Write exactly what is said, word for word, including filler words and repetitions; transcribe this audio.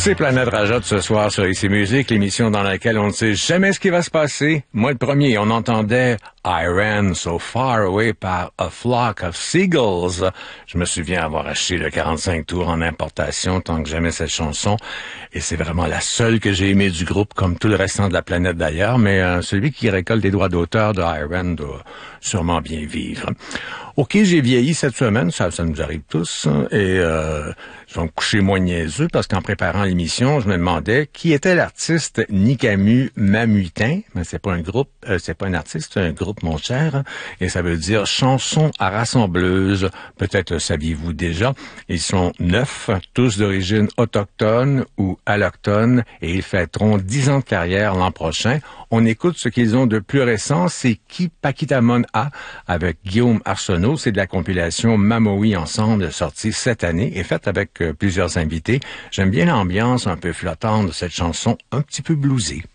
C'est Planète Rajotte ce soir sur Ici Musique, l'émission dans laquelle on ne sait jamais ce qui va se passer. Moi, le premier, on entendait I Ran So Far Away par A Flock of Seagulls. Je me souviens avoir acheté le quarante-cinq tours en importation tant que j'aimais cette chanson. Et c'est vraiment la seule que j'ai aimée du groupe, comme tout le restant de la planète d'ailleurs. Mais euh, celui qui récolte les droits d'auteur de I Ran doit sûrement bien vivre. OK, j'ai vieilli cette semaine, ça, ça nous arrive tous. Et euh, je vais me coucher moins niaiseux parce qu'en préparant l'émission, je me demandais qui était l'artiste Nikamu Mamuitin. Mais c'est pas un groupe, euh, c'est pas un artiste, c'est un groupe, mon cher. Et ça veut dire chanson à rassembleuse. Peut-être saviez-vous déjà. Ils sont neuf, tous d'origine autochtone ou allochtone, et ils fêteront dix ans de carrière l'an prochain. On écoute ce qu'ils ont de plus récent, c'est Ki Pakitamon A avec Guillaume Arsenault. C'est de la compilation Mamoï Ensemble, sortie cette année et faite avec euh, plusieurs invités. J'aime bien l'ambiance un peu flottante de cette chanson, un petit peu bluesée.